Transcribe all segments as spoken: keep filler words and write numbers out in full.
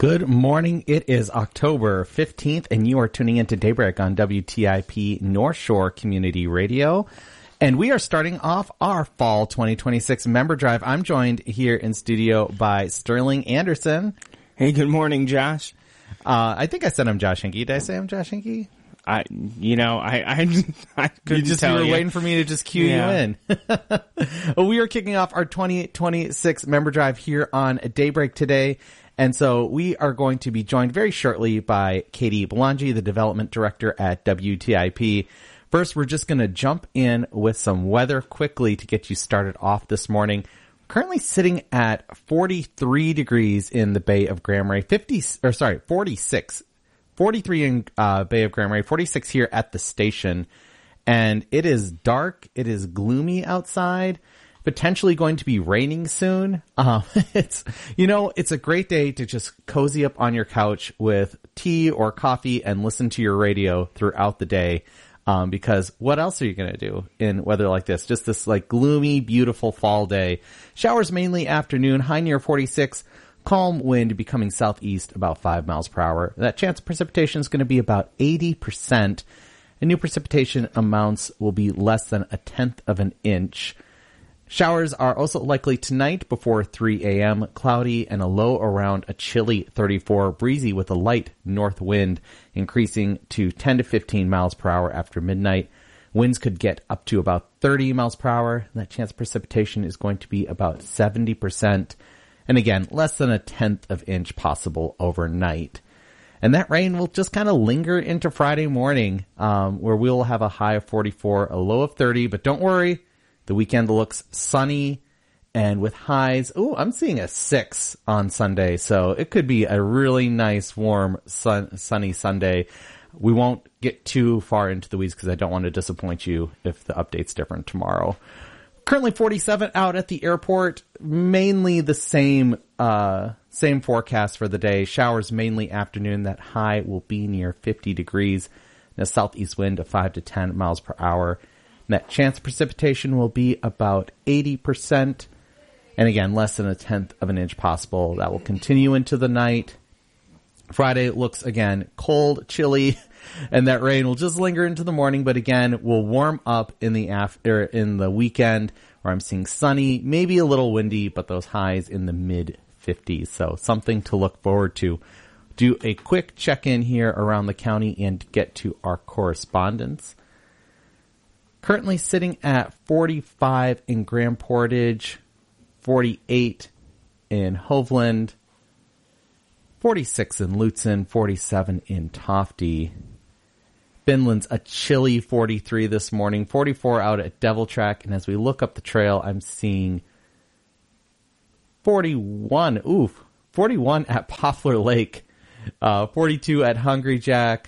Good morning. It is October fifteenth, and you are tuning into Daybreak on W T I P North Shore Community Radio. And we are starting off our fall twenty twenty-six member drive. I'm joined here in studio by Sterling Anderson. Hey, good morning, Josh. Uh, I think I said I'm Josh Hinkey. Did I say I'm Josh Hinkey? I, you know, I, I, I couldn't you just tell you were you. waiting for me to just cue Yeah. you in. Well, we are kicking off our twenty twenty-six member drive here on Daybreak today. And so we are going to be joined very shortly by Katie Belangi, the development director at W T I P. First, we're just going to jump in with some weather quickly to get you started off this morning. Currently sitting at forty-three degrees in the Bay of Grand Marais, fifty, or sorry, forty-six, forty-three in uh, Bay of Grand Marais, forty-six here at the station. And it is dark. It is gloomy outside. Potentially going to be raining soon. Um, it's, you know, it's a great day to just cozy up on your couch with tea or coffee and listen to your radio throughout the day. Um, because what else are you going to do in weather like this? Just this like gloomy, beautiful fall day. Showers mainly afternoon, high near forty-six, calm wind becoming southeast about five miles per hour. That chance of precipitation is going to be about eighty percent. And new precipitation amounts will be less than a tenth of an inch. Showers are also likely tonight before three a.m., cloudy and a low around a chilly thirty-four, breezy with a light north wind increasing to ten to fifteen miles per hour after midnight. Winds could get up to about thirty miles per hour. That chance of precipitation is going to be about seventy percent. And again, less than a tenth of inch possible overnight. And that rain will just kind of linger into Friday morning, um, where we'll have a high of forty-four, a low of thirty, but don't worry. The weekend looks sunny and with highs. Oh, I'm seeing a six on Sunday. So it could be a really nice, warm, sun, sunny Sunday. We won't get too far into the weeds because I don't want to disappoint you if the update's different tomorrow. Currently forty-seven out at the airport. Mainly the same, uh, same forecast for the day. Showers mainly afternoon. That high will be near fifty degrees. And a southeast wind of five to ten miles per hour. That chance of precipitation will be about eighty percent. And again, less than a tenth of an inch possible. That will continue into the night. Friday looks, again, cold, chilly, and that rain will just linger into the morning. But again, will warm up in the after in the weekend, where I'm seeing sunny, maybe a little windy, but those highs in the mid fifties. So something to look forward to. Do a quick check-in here around the county and get to our correspondence. Currently sitting at forty-five in Grand Portage, forty-eight in Hovland, forty-six in Lutsen, forty-seven in Tofty. Finland's a chilly forty-three this morning, forty-four out at Devil Track, and as we look up the trail, I'm seeing forty-one, oof, forty-one at Poplar Lake, uh, forty-two at Hungry Jack.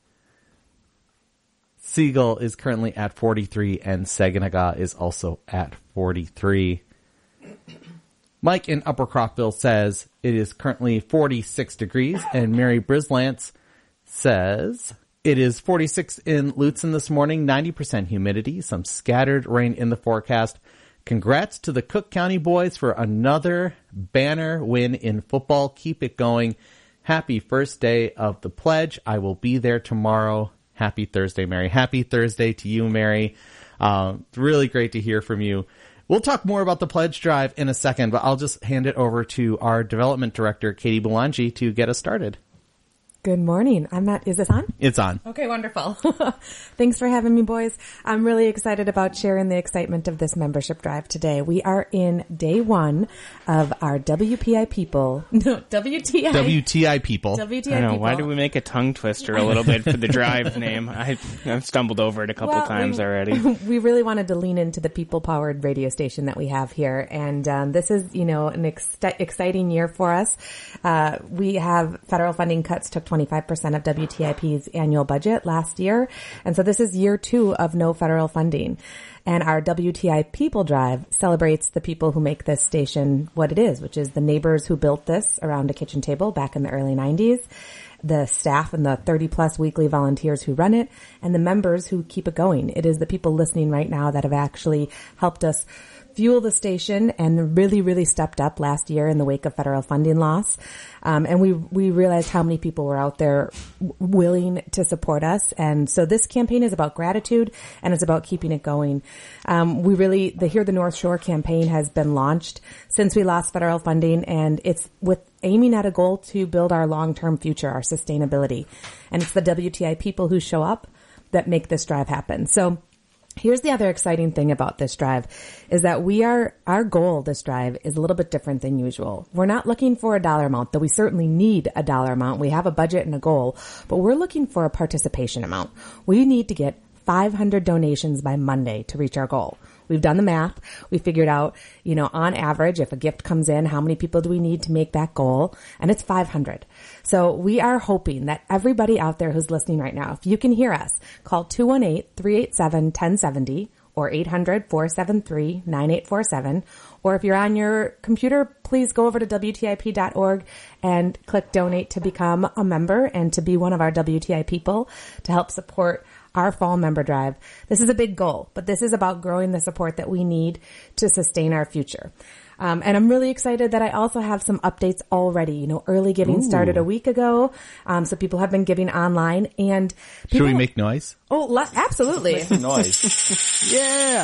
Seagull is currently at forty-three, and Saginaw is also at forty-three. Mike in Upper Crockville says it is currently forty-six degrees, and Mary Brislance says it is forty-six in Lutsen this morning, ninety percent humidity, some scattered rain in the forecast. Congrats to the Cook County boys for another banner win in football. Keep it going. Happy first day of the pledge. I will be there tomorrow. Happy Thursday, Mary. Happy Thursday to you, Mary. Um, it's really great to hear from you. We'll talk more about the pledge drive in a second, but I'll just hand it over to our development director, Katie Belangi, to get us started. Good morning. I'm not, is this on? It's on. Okay, wonderful. Thanks for having me, boys. I'm really excited about sharing the excitement of this membership drive today. We are in day one of our W P I people, no, W T I. W T I people. W T I I know, people. why do we make a tongue twister a little bit for the drive name? I, I've stumbled over it a couple Well, times we, already. We really wanted to lean into the people-powered radio station that we have here. And um, this is, you know, an ex- exciting year for us. Uh, we have federal funding cuts took twenty-five percent of W T I P's annual budget last year. And so this is year two of no federal funding. And our W T I People Drive celebrates the people who make this station what it is, which is the neighbors who built this around a kitchen table back in the early nineties, the staff and the thirty plus weekly volunteers who run it, and the members who keep it going. It is the people listening right now that have actually helped us fuel the station and really, really stepped up last year in the wake of federal funding loss. Um, and we, we realized how many people were out there w- willing to support us. And so this campaign is about gratitude and it's about keeping it going. Um, we really, the Hear the North Shore campaign has been launched since we lost federal funding, and it's with aiming at a goal to build our long-term future, our sustainability. And it's the W T I people who show up that make this drive happen. So here's the other exciting thing about this drive is that we are, our goal this drive is a little bit different than usual. We're not looking for a dollar amount, though we certainly need a dollar amount. We have a budget and a goal, but we're looking for a participation amount. We need to get five hundred donations by Monday to reach our goal. We've done the math. We figured out, you know, on average, if a gift comes in, how many people do we need to make that goal? And it's five hundred. So we are hoping that everybody out there who's listening right now, if you can hear us, call two one eight, three eight seven, one zero seven zero or eight hundred, four seven three, nine eight four seven. Or if you're on your computer, please go over to W T I P dot org and click donate to become a member and to be one of our W T I people to help support our fall member drive. This is a big goal, but this is about growing the support that we need to sustain our future. Um, and I'm really excited that I also have some updates already. You know, early giving Ooh. started a week ago. Um, so people have been giving online and people, Should we make noise? Oh, le- absolutely. Noise. Yeah.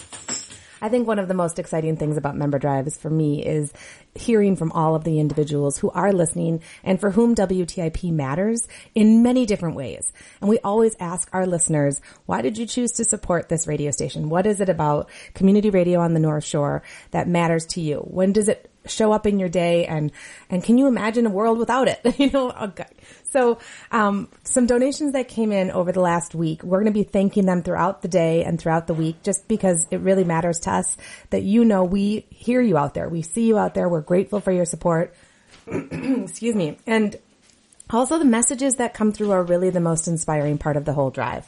I think one of the most exciting things about member drives for me is hearing from all of the individuals who are listening and for whom W T I P matters in many different ways. And we always ask our listeners, why did you choose to support this radio station? What is it about community radio on the North Shore that matters to you? When does it show up in your day, and and can you imagine a world without it? You know, okay. So um some donations that came in over the last week, we're going to be thanking them throughout the day and throughout the week, just because it really matters to us that, you know, we hear you out there, we see you out there, we're grateful for your support. Excuse me. And also the messages that come through are really the most inspiring part of the whole drive.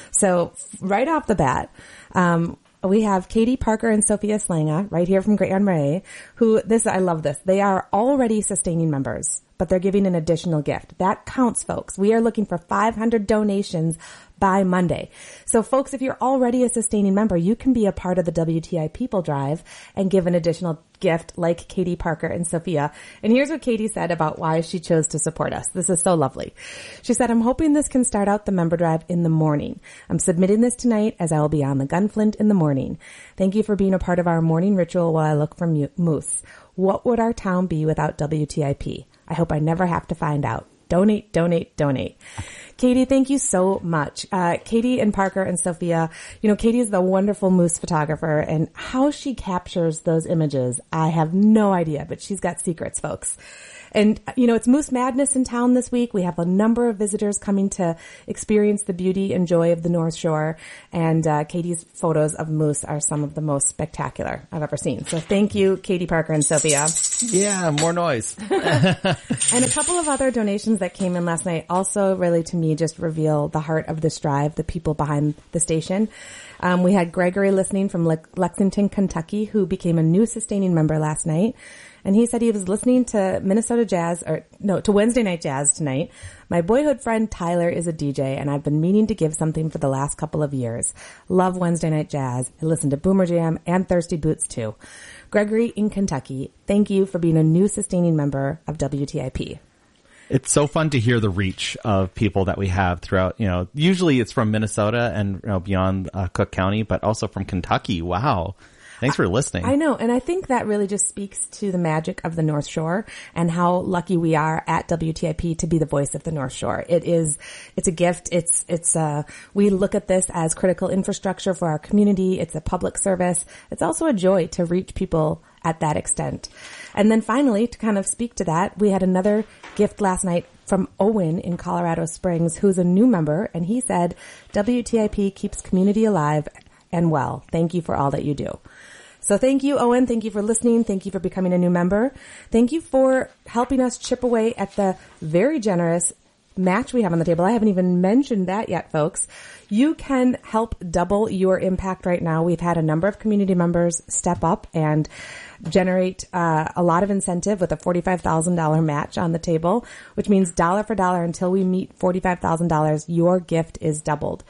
So right off the bat, um we have Katie Parker and Sophia Slanga right here from Great Yarn Marais, who this, I love this. They are already sustaining members, but they're giving an additional gift. That counts, folks. We are looking for five hundred donations by Monday. So folks, if you're already a sustaining member, you can be a part of the W T I People Drive and give an additional gift like Katie Parker and Sophia. And here's what Katie said about why she chose to support us. This is so lovely. She said, I'm hoping this can start out the member drive in the morning. I'm submitting this tonight as I will be on the Gunflint in the morning. Thank you for being a part of our morning ritual while I look for mu- moose. What would our town be without W T I P? I hope I never have to find out. Donate, donate, donate. Katie, thank you so much. Uh, Katie and Parker and Sophia, you know, Katie is the wonderful moose photographer, and how she captures those images, I have no idea, but she's got secrets, folks. And, you know, it's Moose Madness in town this week. We have a number of visitors coming to experience the beauty and joy of the North Shore. And uh, Katie's photos of moose are some of the most spectacular I've ever seen. So thank you, Katie Parker and Sophia. Yeah, more noise. And a couple of other donations that came in last night also really, to me, just reveal the heart of this drive, the people behind the station. Um, we had Gregory listening from Le- Lexington, Kentucky, who became a new sustaining member last night. And he said he was listening to Minnesota Jazz, or no, to Wednesday Night Jazz tonight. My boyhood friend Tyler is a D J, and I've been meaning to give something for the last couple of years. Love Wednesday Night Jazz. I listen to Boomer Jam and Thirsty Boots too. Gregory in Kentucky, thank you for being a new sustaining member of W T I P. It's so fun to hear the reach of people that we have throughout, you know, usually it's from Minnesota and, you know, beyond uh, Cook County, but also from Kentucky. Wow. Thanks for listening. I know, and I think that really just speaks to the magic of the North Shore and how lucky we are at W T I P to be the voice of the North Shore. It is, it's a gift. It's, it's, uh, we look at this as critical infrastructure for our community. It's a public service. It's also a joy to reach people at that extent. And then finally, to kind of speak to that, we had another gift last night from Owen in Colorado Springs, who's a new member, and he said, W T I P keeps community alive and well. Thank you for all that you do. So thank you, Owen. Thank you for listening. Thank you for becoming a new member. Thank you for helping us chip away at the very generous match we have on the table. I haven't even mentioned that yet, folks. You can help double your impact right now. We've had a number of community members step up and generate uh, a lot of incentive with a forty-five thousand dollars match on the table, which means dollar for dollar until we meet forty-five thousand dollars, your gift is doubled.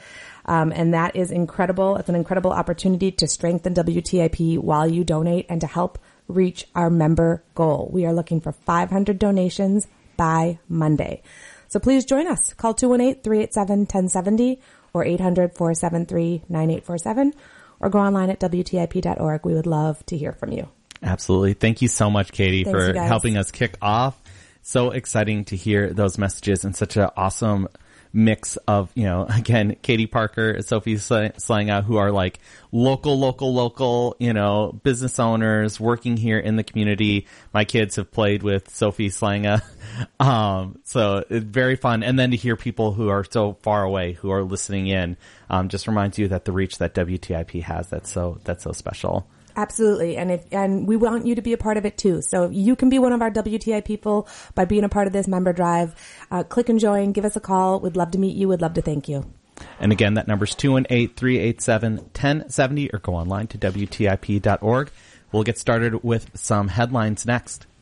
Um, and that is incredible. It's an incredible opportunity to strengthen W T I P while you donate and to help reach our member goal. We are looking for five hundred donations by Monday. So please join us. Call two one eight, three eight seven, one zero seven zero or eight hundred, four seven three, nine eight four seven or go online at W T I P dot org. We would love to hear from you. Absolutely. Thank you so much, Katie, Thanks, for helping us kick off. So exciting to hear those messages and such an awesome mix of, you know, again, Katie Parker, Sophie Slanga, who are like local, local, local, you know, business owners working here in the community. My kids have played with Sophie Slanga. Um, so it's very fun. And then to hear people who are so far away who are listening in, um, just reminds you that the reach that W T I P has, that's so, that's so special. Absolutely. And if, and we want you to be a part of it too. So you can be one of our W T I people by being a part of this member drive. Uh, click and join, give us a call. We'd love to meet you. We'd love to thank you. And again, that number's two one eight, three eight seven, one zero seven zero or go online to W T I P dot org. We'll get started with some headlines next.